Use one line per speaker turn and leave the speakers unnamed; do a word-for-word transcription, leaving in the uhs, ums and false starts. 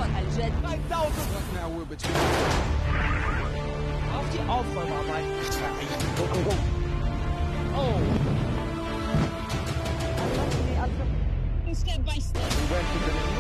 الجد
five thousand.
Look now, we're between.
عرفتي اوفر مع ماي. Go go go. Oh.
step by step
We went to the